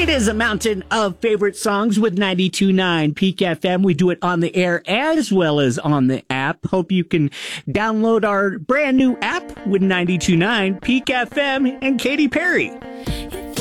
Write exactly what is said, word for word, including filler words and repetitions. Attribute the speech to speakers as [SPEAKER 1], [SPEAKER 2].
[SPEAKER 1] It is a mountain of favorite songs with ninety-two point nine Peak F M. We do it on the air as well as on the app. Hope you can download our brand new app with ninety-two point nine Peak F M and Katy Perry.